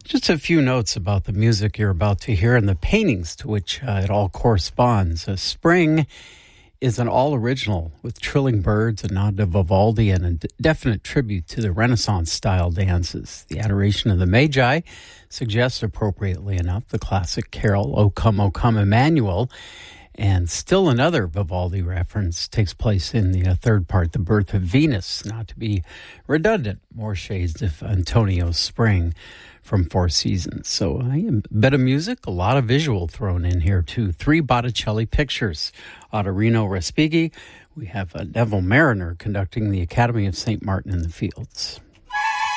Just a few notes about the music you're about to hear and the paintings to which it all corresponds. Spring is an all-original with trilling birds, a nod to Vivaldi, and a definite tribute to the Renaissance-style dances. The Adoration of the Magi suggests, appropriately enough, the classic carol, O Come, Emmanuel. And still another Vivaldi reference takes place in the third part, The Birth of Venus, not to be redundant, more shades of Antonio's Spring from Four Seasons. So a bit of music, a lot of visual thrown in here too. 3 Botticelli pictures. Ottorino Respighi. We have Neville Mariner conducting the Academy of St. Martin in the Fields.